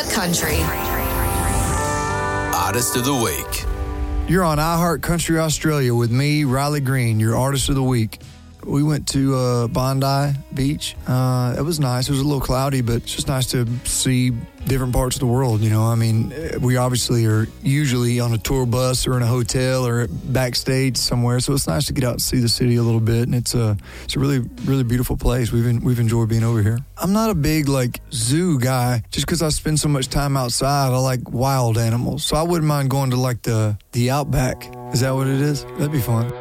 iHeart Country. Artist of the Week. You're on iHeart Country Australia with me, Riley Green, your Artist of the Week. We went to Bondi Beach. It was nice. It was a little cloudy, but it's just nice to see different parts of the world, you know. I mean, we obviously are usually on a tour bus or in a hotel or backstage somewhere, so it's nice to get out and see the city a little bit, and it's a really, really beautiful place. We've enjoyed being over here. I'm not a big, zoo guy, just because I spend so much time outside. I like wild animals, so I wouldn't mind going to, the Outback. Is that what it is? That'd be fun.